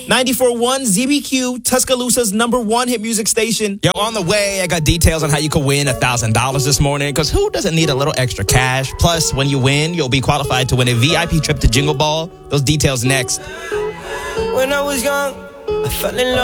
94.1 ZBQ, Tuscaloosa's #1 hit music station. Yo, on the way, I got details on how you can win $1,000 this morning, because who doesn't need a little extra cash? Plus, when you win, you'll be qualified to win a VIP trip to Jingle Ball. Those details next. When I was young, I fell in love.